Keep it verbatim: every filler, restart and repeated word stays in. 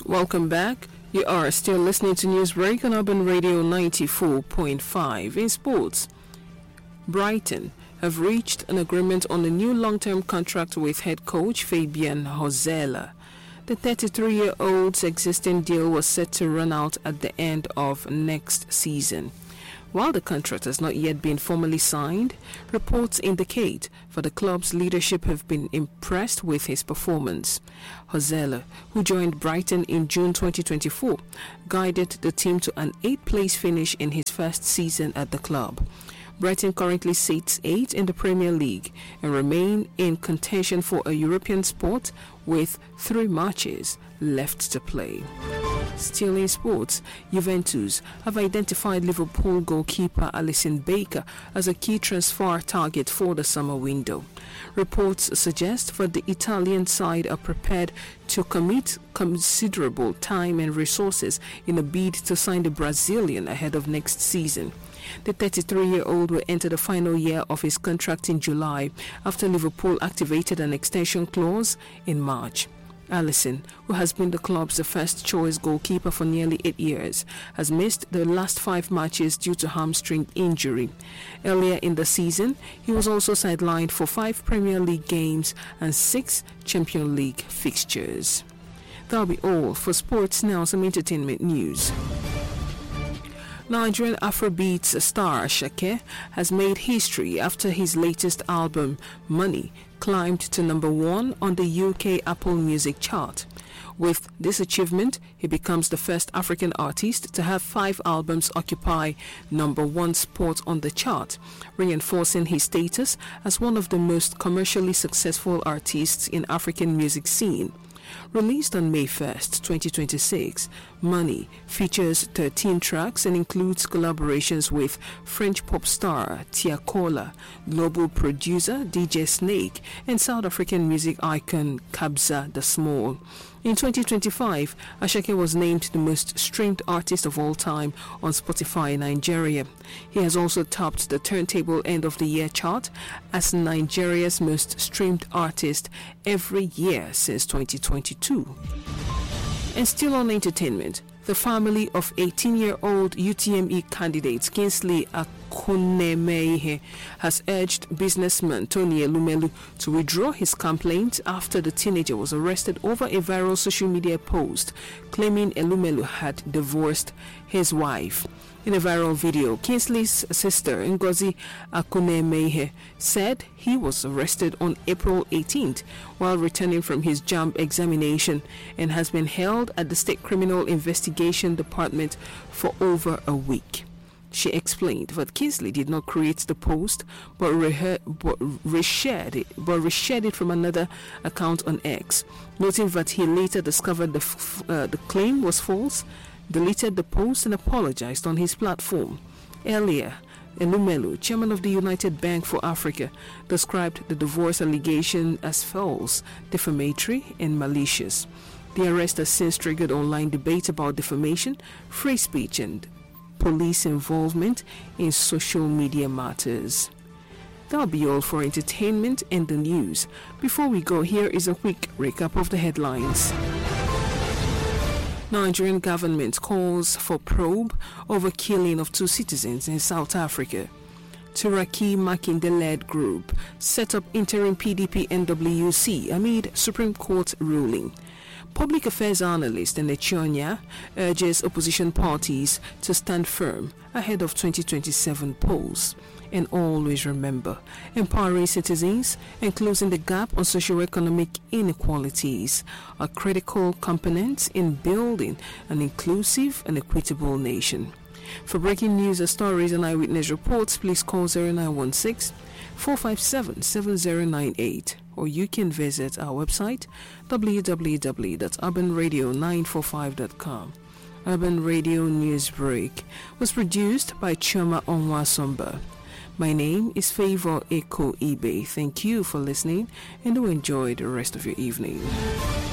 Welcome back. You are still listening to Newsbreak on Urban Radio ninety-four point five. In sports, Brighton have reached an agreement on a new long-term contract with head coach Fabian Hosella. The thirty-three-year-old's existing deal was set to run out at the end of next season. While the contract has not yet been formally signed, reports indicate that the club's leadership have been impressed with his performance. Hosella, who joined Brighton in June twenty twenty-four, guided the team to an eighth-place finish in his first season at the club. Brighton currently sits eighth in the Premier League and remain in contention for a European spot with three matches left to play. Still in sports, Juventus have identified Liverpool goalkeeper Alisson Becker as a key transfer target for the summer window. Reports suggest that the Italian side are prepared to commit considerable time and resources in a bid to sign the Brazilian ahead of next season. The thirty-three-year-old will enter the final year of his contract in July after Liverpool activated an extension clause in March. Alisson, who has been the club's first-choice goalkeeper for nearly eight years, has missed the last five matches due to hamstring injury. Earlier in the season, he was also sidelined for five Premier League games and six Champions League fixtures. That'll be all for sports. Now some entertainment news. Nigerian Afrobeats star Asake has made history after his latest album, Money, climbed to number one on the U K Apple Music chart. With this achievement, he becomes the first African artist to have five albums occupy number one spot on the chart, reinforcing his status as one of the most commercially successful artists in African music scene. Released on May first, twenty twenty-six, Money features thirteen tracks and includes collaborations with French pop star Tia Kola, global producer D J Snake, and South African music icon Kabza the Small. In twenty twenty-five, Asake was named the most streamed artist of all time on Spotify in Nigeria. He has also topped the turntable end of the year chart as Nigeria's most streamed artist every year since twenty twenty-two. And still on entertainment, the family of eighteen-year-old U T M E candidate Kingsley Akunemeihe has urged businessman Tony Elumelu to withdraw his complaint after the teenager was arrested over a viral social media post claiming Elumelu had divorced his wife. In a viral video, Kingsley's sister, Ngozi Akunemeihe, said he was arrested on April eighteenth while returning from his JAMB examination and has been held at the State Criminal Investigation Department for over a week. She explained that Kingsley did not create the post but, re- but reshared it, but reshared it from another account on X, noting that he later discovered the, f- uh, the claim was false, deleted the post and apologized on his platform. Earlier, Elumelu, chairman of the United Bank for Africa, described the divorce allegation as false, defamatory, and malicious. The arrest has since triggered online debate about defamation, free speech, and police involvement in social media matters. That'll be all for entertainment and the news. Before we go, here is a quick recap of the headlines. Nigerian government calls for probe over killing of two citizens in South Africa. Turaki Makinde-led group set up interim P D P N W C amid Supreme Court ruling. Public affairs analyst Nechonya urges opposition parties to stand firm ahead of twenty twenty-seven polls. And always remember, empowering citizens and closing the gap on socio-economic inequalities are critical components in building an inclusive and equitable nation. For breaking news or stories and eyewitness reports, please call zero nine one six, four five seven, seven zero nine eight, or you can visit our website w w w dot urban radio nine four five dot com. Urban Radio Newsbreak was produced by Choma Onwasomba. My name is Favor Eko Ibe. Thank you for listening and do enjoy the rest of your evening.